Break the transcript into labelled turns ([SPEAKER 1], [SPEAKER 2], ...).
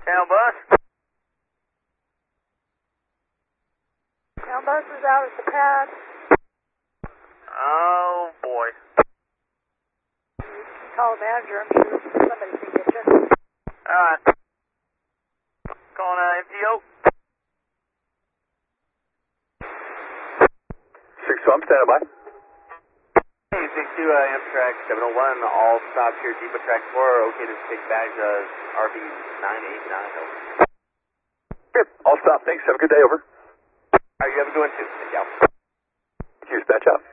[SPEAKER 1] Town bus?
[SPEAKER 2] Town bus is out at the pad.
[SPEAKER 1] Oh, boy.
[SPEAKER 2] Call the manager, I'm sure somebody can get you.
[SPEAKER 1] Alright. Calling MTO.
[SPEAKER 3] 6-2, I'm standing by.
[SPEAKER 4] Hey, 62, Amtrak 701, all stops here, Depot Track 4, okay to take bags, RV 989, over.
[SPEAKER 3] Good, all stop, thanks, have a good day, over.
[SPEAKER 4] Alright, you have a good one too, thank you.
[SPEAKER 3] Cheers, dispatch out.